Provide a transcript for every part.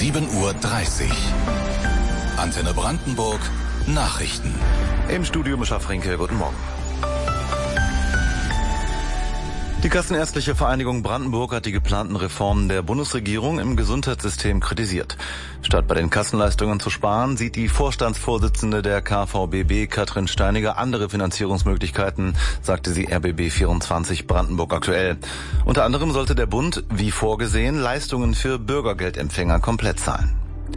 7:30 Uhr. Antenne Brandenburg Nachrichten. Im Studio Mischa Frenkel, guten Morgen. Die Kassenärztliche Vereinigung Brandenburg hat die geplanten Reformen der Bundesregierung im Gesundheitssystem kritisiert. Statt bei den Kassenleistungen zu sparen, sieht die Vorstandsvorsitzende der KVBB, Katrin Steiniger, andere Finanzierungsmöglichkeiten, sagte sie RBB24 Brandenburg aktuell. Unter anderem sollte der Bund, wie vorgesehen, Leistungen für Bürgergeldempfänger komplett zahlen.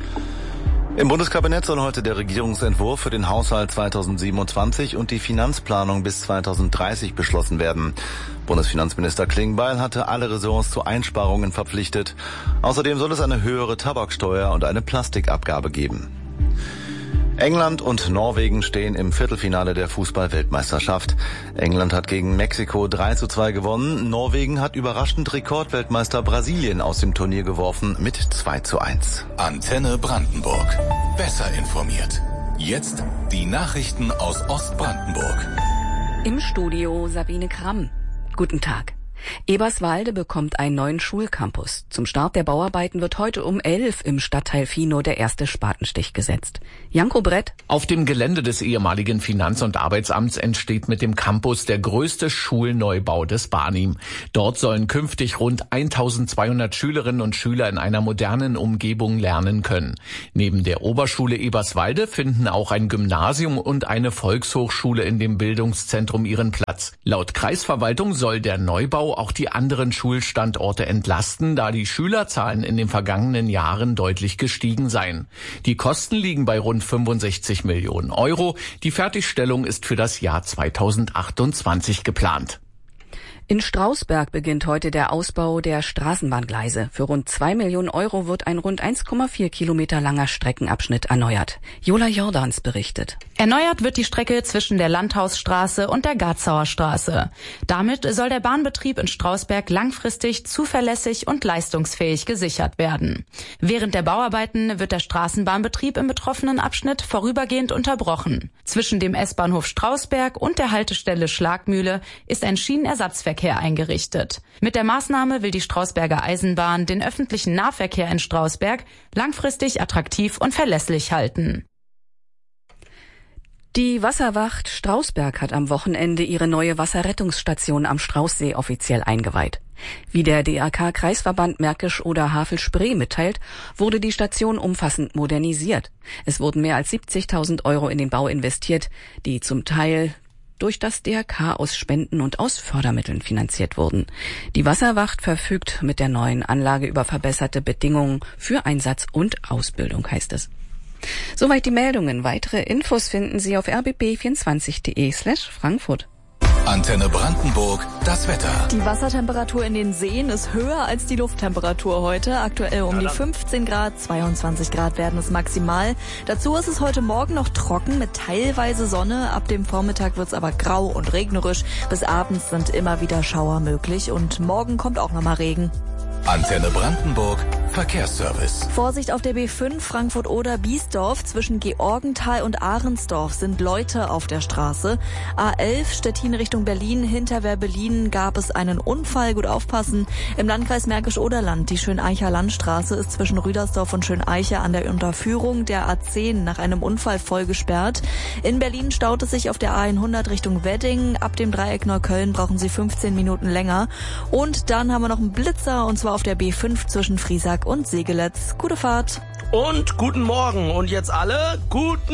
Im Bundeskabinett soll heute der Regierungsentwurf für den Haushalt 2027 und die Finanzplanung bis 2030 beschlossen werden. Bundesfinanzminister Klingbeil hatte alle Ressorts zu Einsparungen verpflichtet. Außerdem soll es eine höhere Tabaksteuer und eine Plastikabgabe geben. England und Norwegen stehen im Viertelfinale der Fußball-Weltmeisterschaft. England hat gegen Mexiko 3:2 gewonnen. Norwegen hat überraschend Rekordweltmeister Brasilien aus dem Turnier geworfen mit 2:1. Antenne Brandenburg. Besser informiert. Jetzt die Nachrichten aus Ostbrandenburg. Im Studio Sabine Kramm. Guten Tag. Eberswalde bekommt einen neuen Schulcampus. Zum Start der Bauarbeiten wird heute um 11 im Stadtteil Finow der erste Spatenstich gesetzt. Janko Brett. Auf dem Gelände des ehemaligen Finanz- und Arbeitsamts entsteht mit dem Campus der größte Schulneubau des Barnim. Dort sollen künftig rund 1200 Schülerinnen und Schüler in einer modernen Umgebung lernen können. Neben der Oberschule Eberswalde finden auch ein Gymnasium und eine Volkshochschule in dem Bildungszentrum ihren Platz. Laut Kreisverwaltung soll der Neubau auch die anderen Schulstandorte entlasten, da die Schülerzahlen in den vergangenen Jahren deutlich gestiegen seien. Die Kosten liegen bei rund 65 Millionen Euro. Die Fertigstellung ist für das Jahr 2028 geplant. In Strausberg beginnt heute der Ausbau der Straßenbahngleise. Für rund 2 Millionen Euro wird ein rund 1,4 Kilometer langer Streckenabschnitt erneuert. Jola Jordans berichtet. Erneuert wird die Strecke zwischen der Landhausstraße und der Garzauer Straße. Damit soll der Bahnbetrieb in Strausberg langfristig zuverlässig und leistungsfähig gesichert werden. Während der Bauarbeiten wird der Straßenbahnbetrieb im betroffenen Abschnitt vorübergehend unterbrochen. Zwischen dem S-Bahnhof Strausberg und der Haltestelle Schlagmühle ist ein Schienenersatzverkehr eingerichtet. Mit der Maßnahme will die Strausberger Eisenbahn den öffentlichen Nahverkehr in Strausberg langfristig attraktiv und verlässlich halten. Die Wasserwacht Strausberg hat am Wochenende ihre neue Wasserrettungsstation am Straußsee offiziell eingeweiht. Wie der DRK-Kreisverband Märkisch-Oder-Havel-Spree mitteilt, wurde die Station umfassend modernisiert. Es wurden mehr als 70.000 Euro in den Bau investiert, die zum Teil durch das DRK aus Spenden und aus Fördermitteln finanziert wurden. Die Wasserwacht verfügt mit der neuen Anlage über verbesserte Bedingungen für Einsatz und Ausbildung, heißt es. Soweit die Meldungen. Weitere Infos finden Sie auf rbb24.de/Frankfurt. Antenne Brandenburg, das Wetter. Die Wassertemperatur in den Seen ist höher als die Lufttemperatur heute. Aktuell um die 15 Grad, 22 Grad werden es maximal. Dazu ist es heute Morgen noch trocken mit teilweise Sonne. Ab dem Vormittag wird es aber grau und regnerisch. Bis abends sind immer wieder Schauer möglich und morgen kommt auch nochmal Regen. Antenne Brandenburg, Verkehrsservice. Vorsicht auf der B5 Frankfurt-Oder-Biesdorf. Zwischen Georgenthal und Ahrensdorf sind Leute auf der Straße. A11 Stettin Richtung Berlin. Hinter Werbelin gab es einen Unfall. Gut aufpassen. Im Landkreis Märkisch-Oderland. Die Schöneicher Landstraße ist zwischen Rüdersdorf und Schöneiche an der Unterführung der A10 nach einem Unfall voll gesperrt. In Berlin staut es sich auf der A100 Richtung Wedding. Ab dem Dreieck Neukölln brauchen Sie 15 Minuten länger. Und dann haben wir noch einen Blitzer, und zwar auf der B5 zwischen Friesack und Segeletz. Gute Fahrt. Und guten Morgen. Und jetzt alle guten